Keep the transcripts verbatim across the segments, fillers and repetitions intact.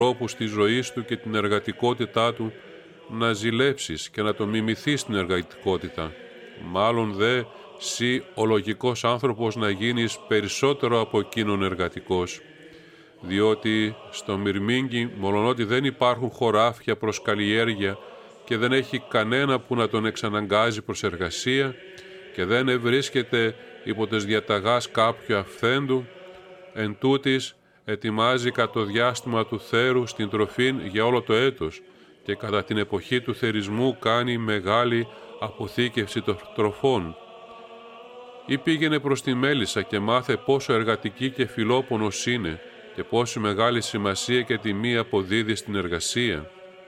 ανθρώπους της ζωής του και την εργατικότητά του, να ζηλέψεις και να τον μιμηθείς την εργατικότητα. Μάλλον δε, σύ ο λογικός άνθρωπος να γίνεις περισσότερο από εκείνον εργατικός. Διότι στο Μυρμήγκι, μολονότι δεν υπάρχουν χωράφια προς καλλιέργεια και δεν έχει κανένα που να τον εξαναγκάζει προς εργασία και δεν ευρίσκεται υπό τες διαταγάς κάποιου αυθέντου, εν τούτης ετοιμάζει κατά το διάστημα του θέρου στην τροφήν για όλο το έτος και κατά την εποχή του θερισμού κάνει μεγάλη αποθήκευση των τροφών. Ή πήγαινε προς τη μέλισσα και μάθε πόσο εργατική και φιλόπονος είναι και πόση μεγάλη σημασία και τιμή αποδίδει στην εργασία.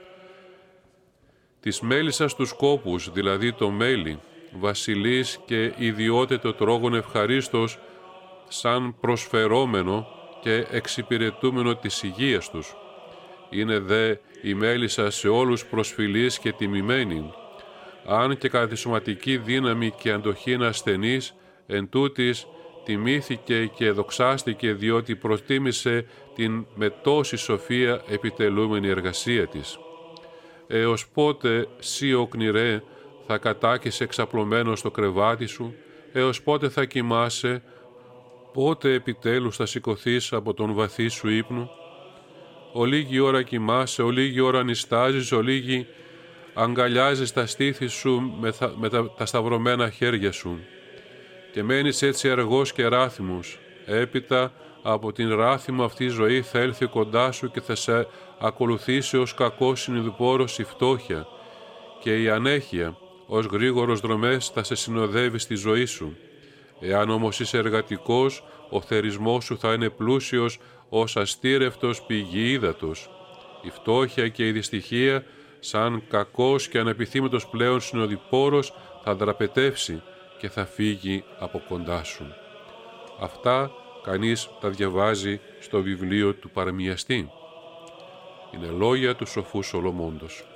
Της μέλισσας τους κόπους, δηλαδή το μέλι, βασιλείς και ιδιότητο τρόγων ευχαρίστως σαν προσφερόμενο και εξυπηρετούμενο της υγείας τους. Είναι δε η μέλισσα σε όλους προσφυλής και τιμημένη, αν και κατά τη σωματική δύναμη και αντοχή είναι ασθενής, εν τούτης τιμήθηκε και δοξάστηκε διότι προτίμησε την με τόση σοφία επιτελούμενη εργασία της. Έως πότε σύ οκνηρέ θα κατάκεις εξαπλωμένο στο κρεβάτι σου, έως πότε θα κοιμάσαι, πότε επιτέλους θα σηκωθείς από τον βαθύ σου ύπνο. Ολίγη ώρα κοιμάσαι, ολίγη ώρα νηστάζεις, ολίγη αγκαλιάζεις τα στήθη σου με, τα, με τα, τα σταυρωμένα χέρια σου και μένεις έτσι αργός και ράθιμος. Έπειτα από την ράθιμο αυτή ζωή θα έλθει κοντά σου και θα σε ακολουθήσει ως κακός συνειδηπόρος η φτώχεια και η ανέχεια, ως γρήγορος δρομές θα σε συνοδεύει στη ζωή σου. Εάν όμως είσαι εργατικός, ο θερισμός σου θα είναι πλούσιος ως αστήρευτος πηγή ύδατος. Η φτώχεια και η δυστυχία, σαν κακός και ανεπιθύμητος πλέον συνοδοιπόρος, θα δραπετεύσει και θα φύγει από κοντά σου. Αυτά κανείς τα διαβάζει στο βιβλίο του παραμιαστή. Είναι λόγια του σοφού Σολομώντος.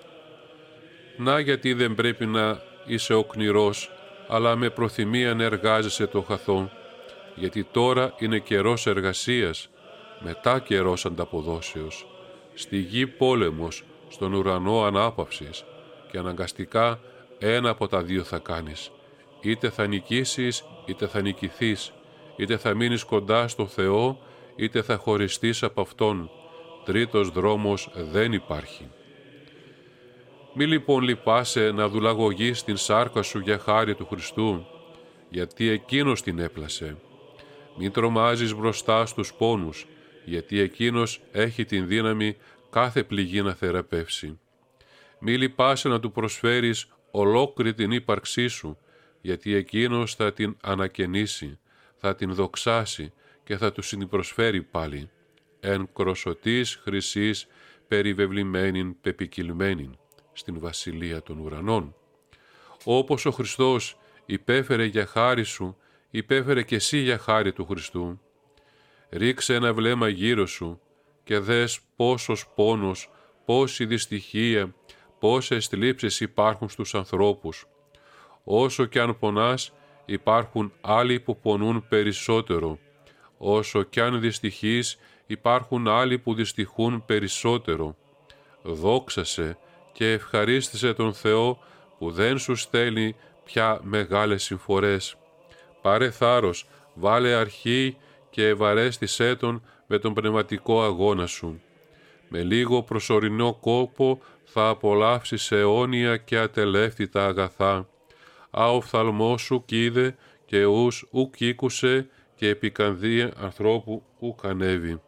Να γιατί δεν πρέπει να είσαι οκνηρός, αλλά με προθυμία να εργάζεσαι το χαθό, γιατί τώρα είναι καιρός εργασίας, μετά καιρός ανταποδόσεως, στη γη πόλεμος, στον ουρανό ανάπαυσης και αναγκαστικά ένα από τα δύο θα κάνεις. Είτε θα νικήσεις, είτε θα νικηθείς, είτε θα μείνεις κοντά στο Θεό, είτε θα χωριστείς από Αυτόν. Τρίτος δρόμος δεν υπάρχει. Μη λοιπόν λυπάσαι να δουλαγωγείς την σάρκα σου για χάρη του Χριστού, γιατί Εκείνος την έπλασε. Μην τρομάζεις μπροστά στους πόνους, γιατί Εκείνος έχει την δύναμη κάθε πληγή να θεραπεύσει. Μη λυπάσαι να Του προσφέρεις ολόκληρη την ύπαρξή σου, γιατί Εκείνος θα την ανακαινήσει, θα την δοξάσει και θα Του συνυπροσφέρει πάλι, εν κροσωτής χρυσής περιβεβλημένην πεπικυλμένην, στην βασιλεία των ουρανών. Όπως ο Χριστός υπέφερε για χάρη σου, υπέφερε και εσύ για χάρη του Χριστού. Ρίξε ένα βλέμμα γύρω σου και δες πόσος πόνος, πόση δυστυχία, πόσες θλίψεις υπάρχουν στους ανθρώπους. Όσο κι αν πονάς, υπάρχουν άλλοι που πονούν περισσότερο. Όσο κι αν δυστυχείς, υπάρχουν άλλοι που δυστυχούν περισσότερο. Δόξασε και ευχαρίστησε τον Θεό που δεν σου στέλνει πια μεγάλες συμφορές. Πάρε θάρρος, βάλε αρχή και ευαρέστησέ τον με τον πνευματικό αγώνα σου. Με λίγο προσωρινό κόπο θα απολαύσεις αιώνια και ατελεύτητα αγαθά. Α ο φθαλμός σου κοίδε και ους ουκ ήκουσε και επικανδία ανθρώπου ουκ ανέβη.